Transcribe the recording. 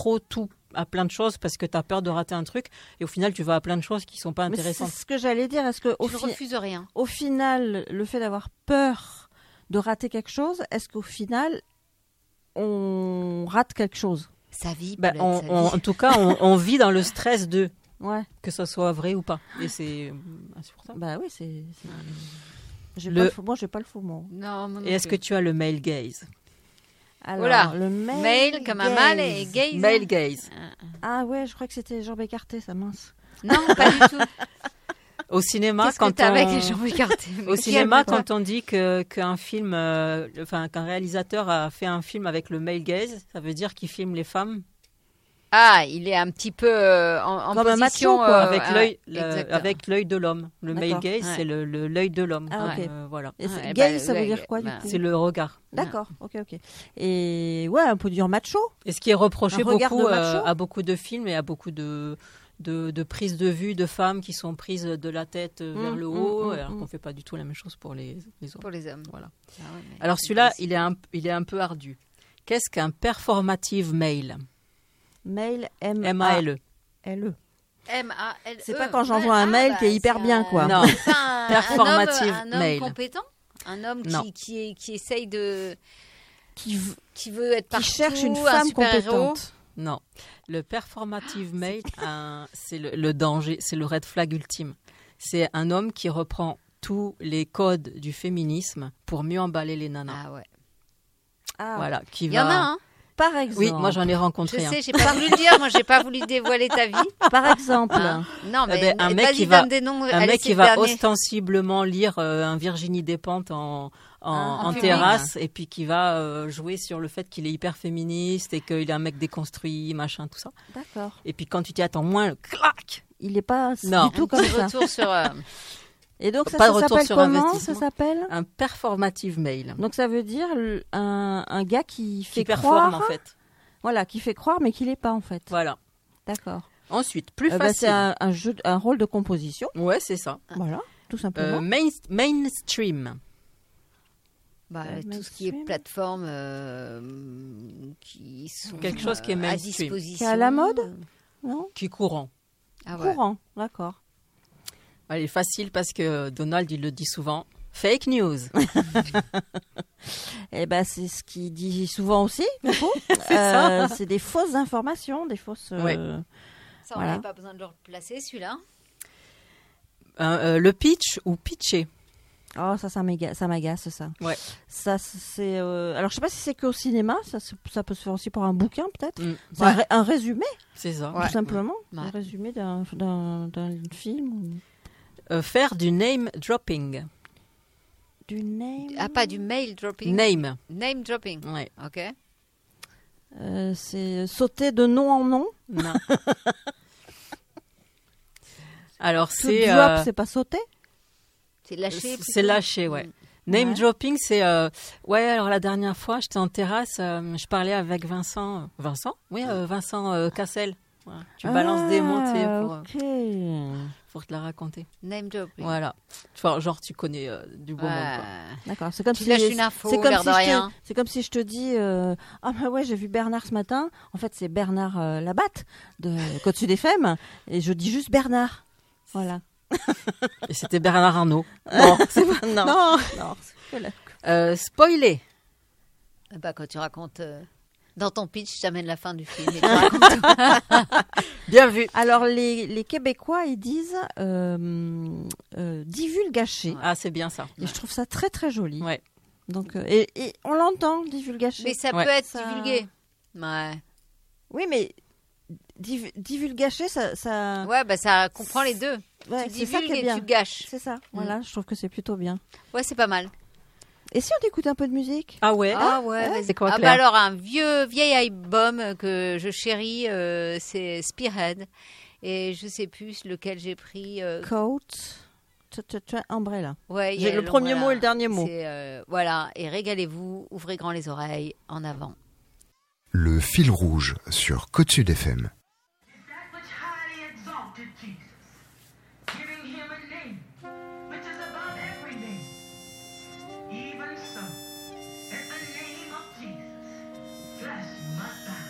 trop tout à plein de choses parce que tu as peur de rater un truc et au final tu vas à plein de choses qui sont pas intéressantes. C'est ce que j'allais dire. Est-ce que Tu ne refuses rien. Au final, le fait d'avoir peur de rater quelque chose, est-ce qu'au final on rate quelque chose? Sa vie. En tout cas, on vit dans le stress de que ça soit vrai ou pas. Et c'est insupportable. Bah oui, moi, j'ai pas le faux mot. Non, et est-ce que tu as le male gaze? Alors, le male comme un mâle et gaze. Male gaze. Ah ouais, je crois que c'était les jambes écartées, ça mince. Non, pas du tout. Au cinéma, avec les jambes écartées. Au cinéma, quand on dit qu'un film, qu'un réalisateur a fait un film avec le male gaze, ça veut dire qu'il filme les femmes. Ah, il est un petit peu en comme position un macho, quoi. Avec l'œil de l'homme. Le male gaze, c'est l'œil de l'homme. Ah, okay. Voilà. Et gaze, ça veut dire quoi du coup? C'est le regard. D'accord, ok. Et ouais, on peut dire macho. Et ce qui est reproché beaucoup à beaucoup de films et à beaucoup de prises de vue de femmes qui sont prises de la tête vers le haut, alors qu'on ne fait pas du tout la même chose pour les autres. Pour les hommes. Voilà. Alors celui-là, il est un peu ardu. Qu'est-ce qu'un performative male? Mail, M-A-L-E. L-E. M-A-L-E. C'est pas quand j'envoie un mail qui est hyper bien, quoi. Non. Performative un homme mail. compétent, un homme qui essaye de... Qui veut être partout, qui cherche une femme compétente. Non. Le performative male, c'est le danger, c'est le red flag ultime. C'est un homme qui reprend tous les codes du féminisme pour mieux emballer les nanas. Ah ouais. Voilà, Il y en a, hein. Par exemple. Oui, moi j'en ai rencontré un. Je sais, j'ai pas voulu le dire, moi j'ai pas voulu dévoiler ta vie. Par exemple. Non, mais un mec qui va ostensiblement lire un Virginie Despentes en terrasse et puis qui va jouer sur le fait qu'il est hyper féministe et qu'il est un mec déconstruit, machin, tout ça. D'accord. Et puis quand tu t'y attends moins, clac. Il n'est pas du tout comme ça. Retour sur... Et donc ça retour s'appelle sur comment? investissement. Ça s'appelle un performative male. Donc ça veut dire un gars qui fait performe croire, en fait. Voilà, qui fait croire mais qui l'est pas en fait. Voilà. D'accord. Ensuite, plus facile. C'est un rôle de composition. Ouais, c'est ça. Voilà, tout simplement. Mainstream. Tout ce qui est plateforme qui sont quelque chose qui est à mainstream. disposition. Qui est à la mode? Non. Qui est courant. Ah ouais. Courant, d'accord. Elle est facile parce que Donald, il le dit souvent. Fake news. Eh ben, c'est ce qu'il dit souvent aussi. C'est des fausses informations, des fausses. Ça, on n'avait pas besoin de le replacer, celui-là. Le pitch ou pitcher. Oh, ça m'agace, ça. Ouais. Ça, c'est. Alors, je sais pas si c'est qu'au cinéma. Ça peut se faire aussi pour un bouquin, peut-être. C'est un résumé. C'est ça. Tout simplement. Un résumé d'un film. Faire du name dropping. Du name. Ah, pas du mail dropping. Name dropping. Ouais. Ok. C'est sauter de nom en nom. Non. Alors c'est. Drop, c'est pas sauter. C'est lâcher. C'est lâcher, ouais. Name dropping, c'est alors la dernière fois, j'étais en terrasse, je parlais avec Vincent. Oui, Vincent Cassel. Voilà. Tu balances des mots, tu sais, pour te la raconter. Name dropping. Voilà. Enfin, genre, tu connais du beau monde, quoi. D'accord. C'est comme tu lâches une info, c'est comme si je te dis ah bah ouais, j'ai vu Bernard ce matin. En fait, c'est Bernard Labatte de Côte Sud FM et je dis juste Bernard. Voilà. Et c'était Bernard Arnault. Non, c'est pas... Non. Spoiler. Quand tu racontes dans ton pitch, tu amènes la fin du film et tu racontes. Bien vu. Alors les Québécois, ils disent divulgacher. Ah, c'est bien ça. Et je trouve ça très très joli. Ouais. Donc et on l'entend divulgacher. Mais ça peut être divulgué. Ouais. Oui, mais divulgacher, ça... Ouais, ça comprend les deux. Ouais, tu divulgues et tu gâches. C'est ça, voilà, je trouve que c'est plutôt bien. Ouais, c'est pas mal. Et si on écoute un peu de musique? Ah ouais. C'est quoi, Claire? Alors, un vieil album que je chéris, c'est Spearhead. Et je sais plus lequel j'ai pris. Coat, Umbrella. Ouais, j'ai le premier mot et le dernier mot. Voilà, et régalez-vous, ouvrez grand les oreilles, en avant. Le fil rouge sur Côte Sud FM.